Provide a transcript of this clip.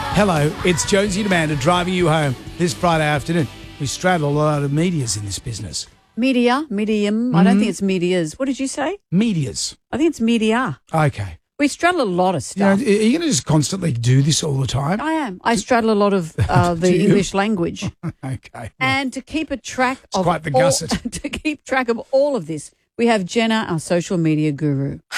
Hello, it's Jonesy and Amanda driving you home this Friday afternoon. We straddle a lot of medias in this business. Media, medium. I don't think it's medias. What did you say? Medias. I think it's media. Okay. We straddle a lot of You know, are stuff. you going to just constantly do this all the time? I am. I straddle a lot of the you? English language. Okay. And to keep a track quite the gusset. to keep track of all of this, we have Jenna, our social media guru.